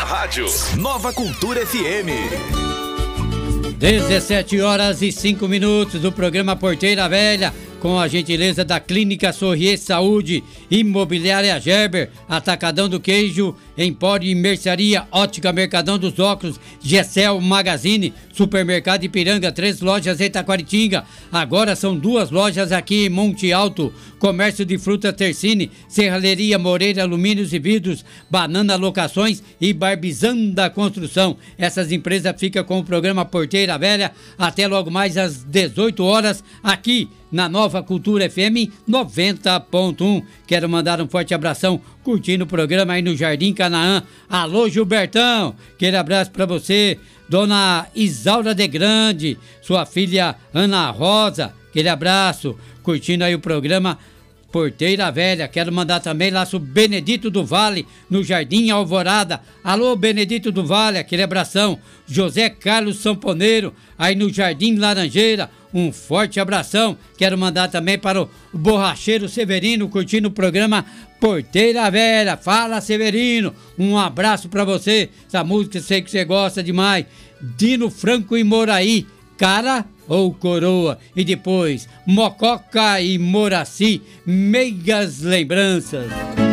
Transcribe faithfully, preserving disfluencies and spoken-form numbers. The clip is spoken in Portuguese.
rádio. Nova Cultura F M. dezessete horas e cinco minutos do programa Porteira Velha, com a gentileza da Clínica Sorrier Saúde, Imobiliária Gerber, Atacadão do Queijo, Empório e Mercearia, Ótica Mercadão dos Óculos, Gessel Magazine, Supermercado Ipiranga, três lojas em Taquaritinga, agora são duas lojas aqui em Monte Alto, Comércio de Frutas Tercine, Serralheria Moreira Alumínios e Vidros, Banana Locações e Barbizanda Construção. Essas empresas ficam com o programa Porteira Velha até logo mais às dezoito horas aqui na Nova Cultura F M noventa ponto um. Quero mandar um forte abração curtindo o programa aí no Jardim Canaã. Alô, Gilbertão, aquele abraço pra você. Dona Isaura de Grande, sua filha Ana Rosa, aquele abraço, curtindo aí o programa Porteira Velha. Quero mandar também lá pro Benedito do Vale, no Jardim Alvorada. Alô, Benedito do Vale, aquele abração. José Carlos Samponeiro, aí no Jardim Laranjeira, um forte abração. Quero mandar também para o Borracheiro Severino, curtindo o programa Porteira Velha. Fala, Severino, um abraço pra você. Essa música sei que você gosta demais. Dino Franco e Moraí, cara ou coroa? E depois Mococa e Moraci, meigas lembranças.